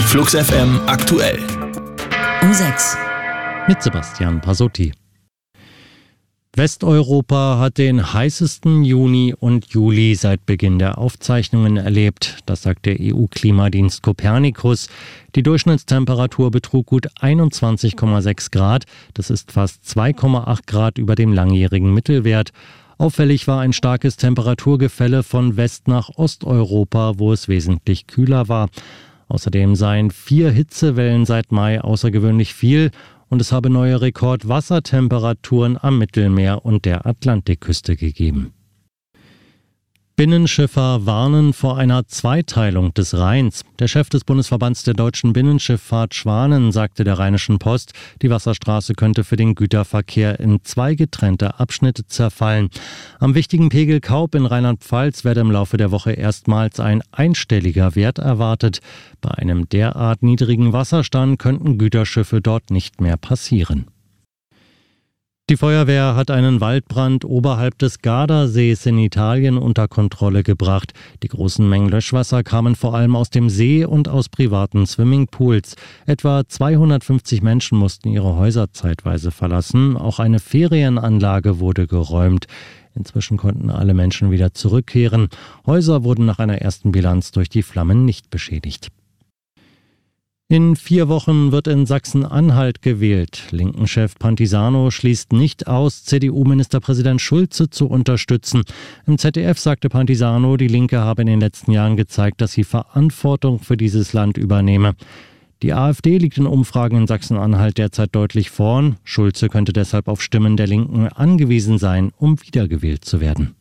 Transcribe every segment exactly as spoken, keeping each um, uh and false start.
Flux F M aktuell. Um sechs. Mit Sebastian Pasotti. Westeuropa hat den heißesten Juni und Juli seit Beginn der Aufzeichnungen erlebt. Das sagt der E U-Klimadienst Copernicus. Die Durchschnittstemperatur betrug gut einundzwanzig Komma sechs Grad. Das ist fast zwei Komma acht Grad über dem langjährigen Mittelwert. Auffällig war ein starkes Temperaturgefälle von West- nach Osteuropa, wo es wesentlich kühler war. Außerdem seien vier Hitzewellen seit Mai außergewöhnlich viel und es habe neue Rekordwassertemperaturen am Mittelmeer und der Atlantikküste gegeben. Binnenschiffer warnen vor einer Zweiteilung des Rheins. Der Chef des Bundesverbands der deutschen Binnenschifffahrt Schwanen sagte der Rheinischen Post, die Wasserstraße könnte für den Güterverkehr in zwei getrennte Abschnitte zerfallen. Am wichtigen Pegel Kaub in Rheinland-Pfalz werde im Laufe der Woche erstmals ein einstelliger Wert erwartet. Bei einem derart niedrigen Wasserstand könnten Güterschiffe dort nicht mehr passieren. Die Feuerwehr hat einen Waldbrand oberhalb des Gardasees in Italien unter Kontrolle gebracht. Die großen Mengen Löschwasser kamen vor allem aus dem See und aus privaten Swimmingpools. Etwa zweihundertfünfzig Menschen mussten ihre Häuser zeitweise verlassen. Auch eine Ferienanlage wurde geräumt. Inzwischen konnten alle Menschen wieder zurückkehren. Häuser wurden nach einer ersten Bilanz durch die Flammen nicht beschädigt. In vier Wochen wird in Sachsen-Anhalt gewählt. Linken-Chef Pantisano schließt nicht aus, C D U-Ministerpräsident Schulze zu unterstützen. Im Z D F sagte Pantisano, die Linke habe in den letzten Jahren gezeigt, dass sie Verantwortung für dieses Land übernehme. Die AfD liegt in Umfragen in Sachsen-Anhalt derzeit deutlich vorn. Schulze könnte deshalb auf Stimmen der Linken angewiesen sein, um wiedergewählt zu werden.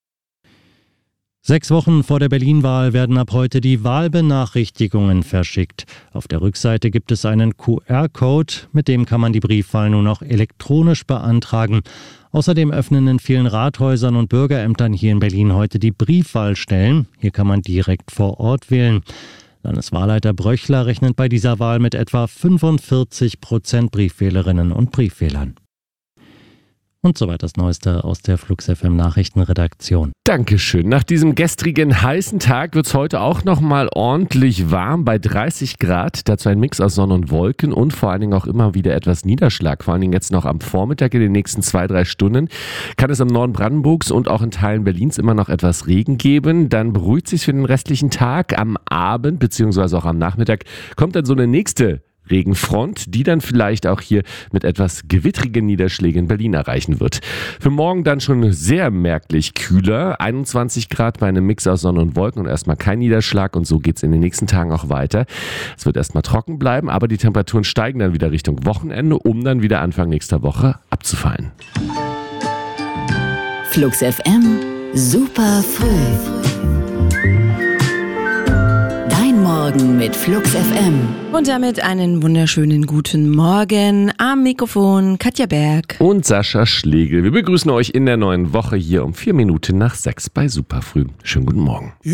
Sechs Wochen vor der Berlin-Wahl werden ab heute die Wahlbenachrichtigungen verschickt. Auf der Rückseite gibt es einen Q R-Code, mit dem kann man die Briefwahl nur noch elektronisch beantragen. Außerdem öffnen in vielen Rathäusern und Bürgerämtern hier in Berlin heute die Briefwahlstellen. Hier kann man direkt vor Ort wählen. Landeswahlleiter Bröchler rechnet bei dieser Wahl mit etwa fünfundvierzig Prozent Briefwählerinnen und Briefwählern. Und soweit das Neueste aus der Flux F M Nachrichtenredaktion. Dankeschön. Nach diesem gestrigen heißen Tag wird es heute auch nochmal ordentlich warm bei dreißig Grad. Dazu ein Mix aus Sonne und Wolken und vor allen Dingen auch immer wieder etwas Niederschlag. Vor allen Dingen jetzt noch am Vormittag in den nächsten zwei, drei Stunden kann es im Norden Brandenburgs und auch in Teilen Berlins immer noch etwas Regen geben. Dann beruhigt sich für den restlichen Tag. Am Abend bzw. auch am Nachmittag kommt dann so eine nächste Regenfront, die dann vielleicht auch hier mit etwas gewittrigen Niederschlägen in Berlin erreichen wird. Für morgen dann schon sehr merklich kühler, einundzwanzig Grad bei einem Mix aus Sonne und Wolken und erstmal kein Niederschlag und so geht es in den nächsten Tagen auch weiter. Es wird erstmal trocken bleiben, aber die Temperaturen steigen dann wieder Richtung Wochenende, um dann wieder Anfang nächster Woche abzufallen. Flux F M, super früh. Morgen mit Flux F M. Und damit einen wunderschönen guten Morgen. Am Mikrofon Katja Berg. Und Sascha Schlegel. Wir begrüßen euch in der neuen Woche hier um vier Minuten nach sechs bei Superfrüh. Schönen guten Morgen.